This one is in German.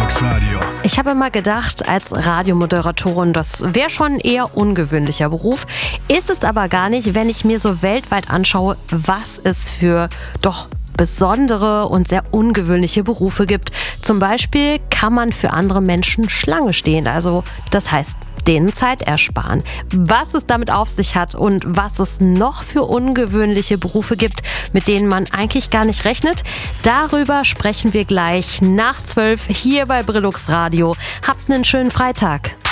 Brillux Radio. Ich habe immer gedacht, als Radiomoderatorin, das wäre schon ein eher ungewöhnlicher Beruf. Ist es aber gar nicht, wenn ich mir so weltweit anschaue, was es für doch besondere und sehr ungewöhnliche Berufe gibt. Zum Beispiel kann man für andere Menschen Schlange stehen. Also das heißt, denen Zeit ersparen. Was es damit auf sich hat und was es noch für ungewöhnliche Berufe gibt, mit denen man eigentlich gar nicht rechnet, darüber sprechen wir gleich nach 12 hier bei Brillux Radio. Habt einen schönen Freitag.